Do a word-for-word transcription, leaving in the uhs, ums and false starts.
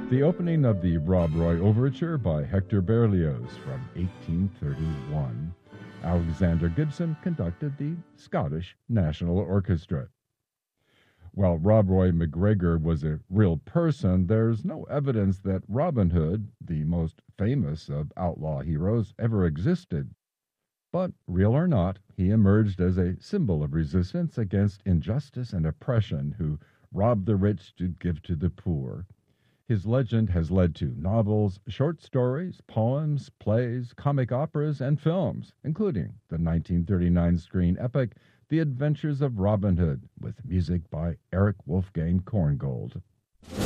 The opening of the Rob Roy Overture by Hector Berlioz from eighteen thirty-one. Alexander Gibson conducted the Scottish National Orchestra. While Rob Roy McGregor was a real person, there's no evidence that Robin Hood, the most famous of outlaw heroes, ever existed. But, real or not, he emerged as a symbol of resistance against injustice and oppression, who robbed the rich to give to the poor. His legend has led to novels, short stories, poems, plays, comic operas, and films, including the nineteen thirty-nine screen epic The Adventures of Robin Hood, with music by Eric Wolfgang Korngold.